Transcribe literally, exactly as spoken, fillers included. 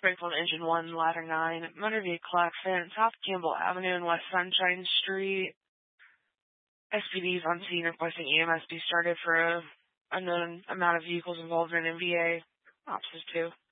Springfield Engine one, Ladder nine, motor vehicle accident, South Campbell Avenue and West Sunshine Street. S P Ds on scene requesting E M S be started for a unknown amount of vehicles involved in N V A. Officers two.